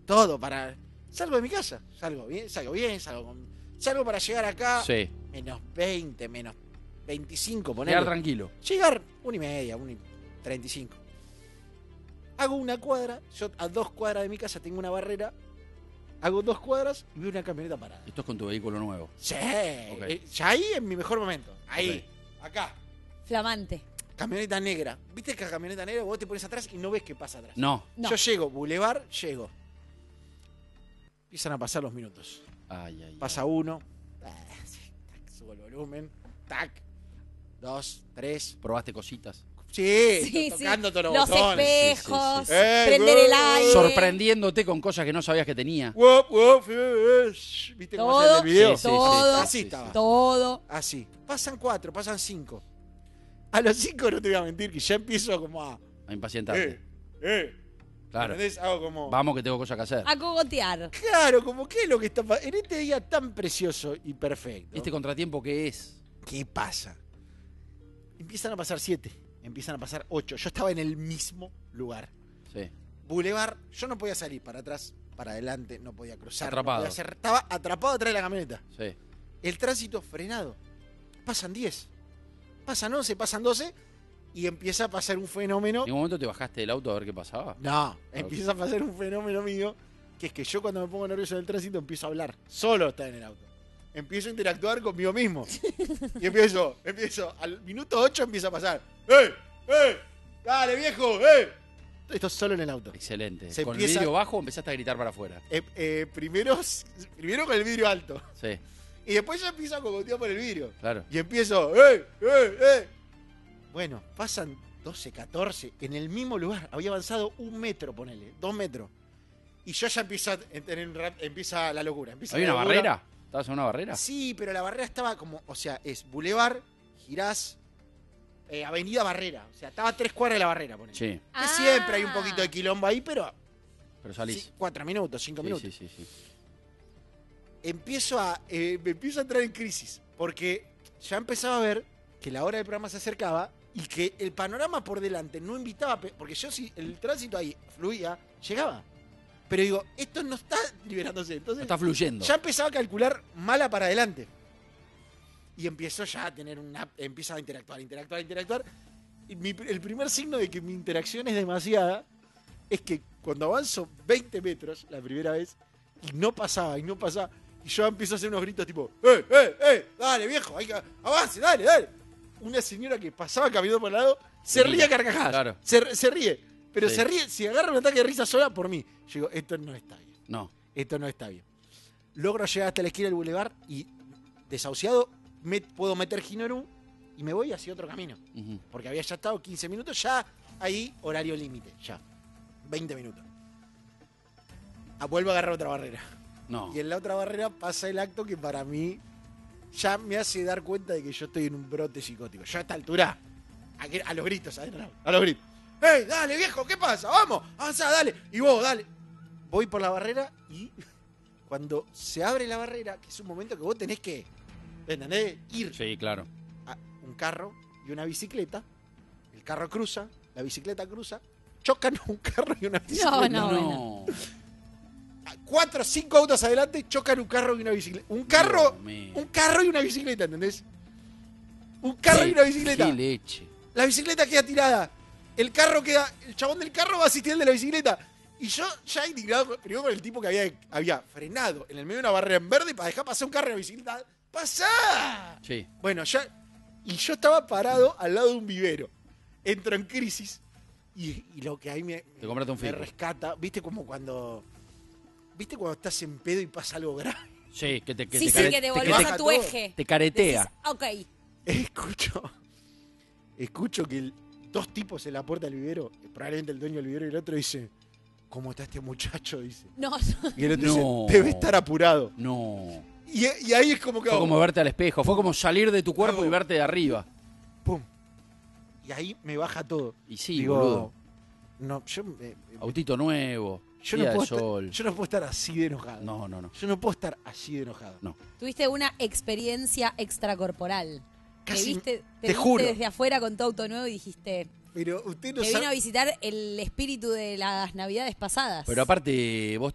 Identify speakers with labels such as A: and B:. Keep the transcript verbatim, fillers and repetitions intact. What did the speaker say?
A: todo para... Salgo de mi casa, salgo bien, salgo bien, salgo con... Salgo para llegar acá,
B: Sí.
A: menos veinte, menos veinticinco, ponele.
B: Llegar tranquilo.
A: Llegar una y media, una y treinta y cinco. Hago una cuadra, yo a dos cuadras de mi casa tengo una barrera, hago dos cuadras y veo una camioneta parada.
B: Esto es con tu vehículo nuevo.
A: Sí,
B: Ok.
A: eh, ya ahí en mi mejor momento, ahí,
B: Ok.
A: acá.
C: Flamante.
A: Camioneta negra. ¿Viste que la camioneta negra vos te pones atrás y no ves qué pasa atrás?
B: No.
C: No.
A: Yo llego, Boulevard, llego. Empiezan a pasar los minutos.
B: Ay, ay.
A: Pasa uno, tac, subo el volumen, tac, dos, tres.
B: ¿Probaste cositas?
A: Sí,
C: Sí,
A: tocando
C: sí.
A: todos los,
C: Los
A: botones.
C: espejos,
B: Sí, sí, sí.
A: Eh,
C: prender el
A: eh,
C: aire.
B: Sorprendiéndote con cosas que no sabías que tenía.
A: Wop, wop, eh, eh, ¿viste cómo
C: Todo,
A: hace el video?
B: Sí, sí,
C: todo,
A: Así estaba.
C: todo.
A: Así. Pasan cuatro, pasan cinco. A los cinco no te voy a mentir que ya empiezo como a...
B: A impacientarte.
A: Eh, eh.
B: Claro.
A: ¿Entendés? Hago como...
B: Vamos que tengo cosas que hacer.
C: A cogotear.
A: Claro, como que es lo que está pasando. En este día tan precioso y perfecto.
B: ¿Este contratiempo qué es?
A: ¿Qué pasa? Empiezan a pasar siete, empiezan a pasar ocho. Yo estaba en el mismo lugar.
B: Sí.
A: Boulevard, yo no podía salir para atrás, para adelante, no podía cruzar.
B: Atrapado.
A: no podía hacer- estaba atrapado atrás de la camioneta.
B: Sí.
A: El tránsito frenado. Pasan diez, pasan once, pasan doce y empieza a pasar un fenómeno.
B: ¿En un momento te bajaste del auto a ver qué pasaba?
A: No, empieza a pasar un fenómeno mío, que es que yo cuando me pongo nervioso en el tránsito empiezo a hablar. Solo está en el auto. Empiezo a interactuar conmigo mismo. Y empiezo, empiezo, al minuto ocho empieza a pasar. ¡Eh! ¡Eh! ¡Dale, viejo! ¡Eh! Esto es solo en el auto.
B: Excelente.
A: Se
B: ¿Con
A: empieza-
B: el vidrio bajo o empezaste a gritar para afuera?
A: Eh, eh, primero, primero con el vidrio alto.
B: Sí,
A: Y después ya empiezo a cogotear por el vidrio.
B: claro.
A: Y empiezo, ¡eh! ¡Eh! ¡Eh! Bueno, pasan doce, catorce, en el mismo lugar. Había avanzado un metro, ponele, dos metros. Y yo ya empiezo a tener un rap- empieza la locura. Empieza
B: ¿Había
A: la
B: una
A: locura.
B: barrera? ¿Estabas en una barrera?
A: Sí, pero la barrera estaba como, o sea, es Boulevard, girás, eh, Avenida Barrera. O sea, estaba a tres cuadras de la barrera, ponele.
B: Sí,
A: Que siempre hay un poquito de quilombo ahí, pero
B: pero salís.
A: sí, cuatro minutos, cinco
B: Sí,
A: minutos.
B: sí, sí, sí.
A: Empiezo a, eh, me empiezo a entrar en crisis, porque ya empezaba a ver que la hora del programa se acercaba y que el panorama por delante no invitaba, a pe- porque yo si el tránsito ahí fluía, llegaba. Pero digo, esto no está liberándose. Entonces,
B: Está fluyendo.
A: ya empezaba a calcular mala para adelante. Y empiezo ya a tener una... Empieza a interactuar, interactuar, interactuar. Y mi- el primer signo de que mi interacción es demasiada es que cuando avanzo veinte metros la primera vez y no pasaba, y no pasaba, y yo empiezo a hacer unos gritos tipo, ¡eh, eh, eh! ¡Dale, viejo! Hay que, ¡avance, dale, dale! Una señora que pasaba caminando por el lado se
B: Se
A: ríe a
B: mira,
A: carcajadas.
B: claro.
A: Se, se ríe. Pero
B: Sí.
A: se ríe, si agarra un ataque de risa sola por mí. Yo digo, esto no está bien.
B: No.
A: Esto no está bien. Logro llegar hasta la esquina del bulevar y, desahuciado, me, puedo meter Ginorú y me voy hacia otro camino.
B: Ujú.
A: Porque había ya estado quince minutos, ya ahí horario límite, ya. veinte minutos. Ah, vuelvo a agarrar otra barrera.
B: No.
A: Y en la otra barrera pasa el acto que para mí ya me hace dar cuenta de que yo estoy en un brote psicótico. Yo a esta altura, a, que- a los gritos, adentro, a los gritos. ¡Ey, dale, viejo! ¿Qué pasa? ¡Vamos! ¡Avanzá, dale! Y vos, dale. Voy por la barrera y cuando se abre la barrera, que es un momento que vos tenés que, ¿entendés? Ir
B: Sí, claro.
A: a un carro y una bicicleta. El carro cruza, la bicicleta cruza, chocan un carro y una bicicleta.
C: No,
B: No.
A: Cuatro o cinco autos adelante chocan un carro y una bicicleta. Un carro,
B: Dios mío.
A: un carro y una bicicleta, ¿entendés? Un carro y una bicicleta.
B: Qué leche.
A: La bicicleta queda tirada. El carro queda. El chabón del carro va a asistir al de la bicicleta. Y yo ya indignado, primero con el tipo que había, había frenado en el medio de una barrera en verde para dejar pasar un carro y una bicicleta. ¡Pasá!
B: Sí.
A: Bueno, ya. Y yo estaba parado al lado de un vivero. Entro en crisis. Y, y lo que ahí me,
B: Te compraste un
A: me
B: fijo.
A: rescata. ¿Viste como cuando. ¿Viste cuando estás en pedo y pasa algo grave?
B: Sí, que te, que
C: Sí,
B: te
C: sí,
B: care-
C: que te
B: te-
C: volvés
A: baja
C: a tu
A: todo.
C: eje.
B: te caretea.
C: Decís, ok.
A: Escucho. Escucho que el- dos tipos en la puerta del vivero, probablemente el dueño del vivero y el otro dice, ¿cómo está este muchacho? Dice.
C: No,
A: Y el otro
B: No.
A: dice, debe estar apurado.
B: No.
A: Y, y ahí es como que
B: Fue
A: hago,
B: como verte al espejo. Fue como salir de tu cuerpo
A: Hago-
B: y verte de arriba.
A: ¡pum! Y ahí me baja todo.
B: Y sí,
A: Digo,
B: boludo.
A: no, yo, eh, eh,
B: Autito nuevo.
A: yo,
B: día
A: no
B: de
A: puedo
B: sol.
A: estar, yo no puedo estar así de enojado.
B: No, no, no.
A: Yo no puedo estar así de enojado.
B: No.
C: tuviste una experiencia extracorporal.
A: Casi,
C: te viste,
A: te
C: viste
A: juro.
C: desde afuera con tu auto nuevo y dijiste,
A: Pero usted no
C: te vino a
A: sabe.
C: visitar el espíritu de las navidades pasadas.
B: Pero aparte, vos